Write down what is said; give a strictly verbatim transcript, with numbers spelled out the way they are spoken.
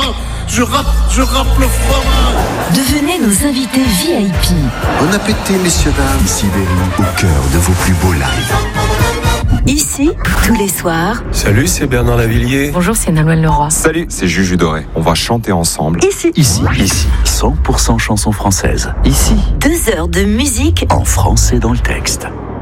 fromage. Je rappe, je rappe le fromage. Devenez nos invités V I P. Bon appétit, messieurs, dames. Sibérie, au cœur de vos plus beaux lives. Ici, tous les soirs. Salut, c'est Bernard Lavillier. Bonjour, c'est Nolwenn Leroy. Salut, c'est Juju Doré. On va chanter ensemble. Ici. Ici, ici, cent pour cent chansons françaises. Ici, Deux heures de musique en français dans le texte.